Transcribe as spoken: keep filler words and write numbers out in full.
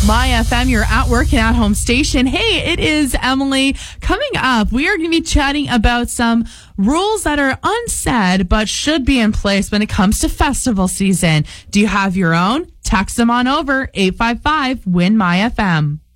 My F M, your at work and at home station. Hey, it is Emily. Coming up, we are going to be chatting about some rules that are unsaid but should be in place when it comes to festival season. Do you have your own? Text them on over eight five five, win my F M.